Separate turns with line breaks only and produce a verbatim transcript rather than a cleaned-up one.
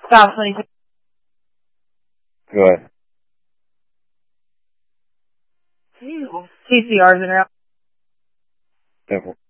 Stop twenty-six.
Go ahead.
C C R's in route.
Temple.